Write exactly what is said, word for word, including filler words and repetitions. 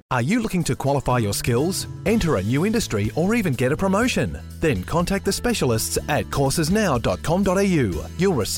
Are you looking to qualify your skills, enter a new industry, or even get a promotion? Then contact the specialists at courses now dot com dot a u. You'll receive